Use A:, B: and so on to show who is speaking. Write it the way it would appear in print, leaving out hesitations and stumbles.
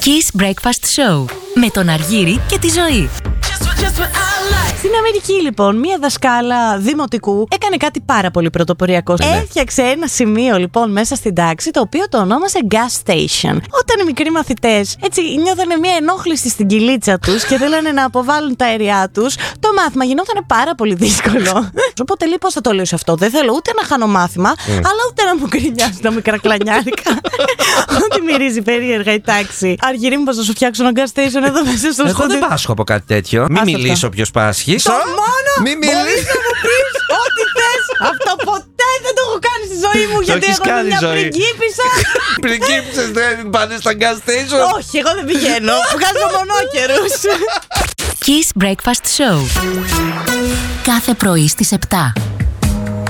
A: Kiss Breakfast Show με τον Αργύρη και τη Ζωή.
B: Στην Αμερική, λοιπόν, μία δασκάλα δημοτικού έκανε κάτι πάρα πολύ πρωτοποριακό. Έφτιαξε ένα σημείο, λοιπόν, μέσα στην τάξη, το οποίο το ονόμασε gas station. Όταν οι μικροί μαθητές έτσι νιώθανε μία ενόχληση στην κυλίτσα τους και θέλανε να αποβάλουν τα αέρια τους, το μάθημα γινόταν πάρα πολύ δύσκολο. Οπότε, λοιπόν, πώς θα το λέω σε αυτό? Δεν θέλω ούτε να χάνω μάθημα, αλλά ούτε να μου γκρινιάζουν τα μικρά κλανιάρικα. Ότι μυρίζει περίεργα η τάξη. Αργυρί, μήπως να σου φτιάξω ένα gas station εδώ μέσα στο
C: Εγώ
B: στούντιο?
C: δεν πάσχω από κάτι τέτοιο. Μην μιλήσω ποιος πάσχει.
B: Το μόνο
C: Μην
B: μπορείς
C: μιλήσει.
B: να μου πεις ό,τι θες. Αυτό ποτέ δεν το έχω κάνει στη ζωή μου. Γιατί
C: έχεις
B: εγώ είμαι
C: κάνει,
B: μια
C: ζωή.
B: πριγκίπισσα.
C: Πριγκίπισσες δεν πάνε στα gas station.
B: Όχι, εγώ δεν πηγαίνω. Βγάζω μονόκερους.
A: Kiss Breakfast Show. Κάθε πρωί στις 7.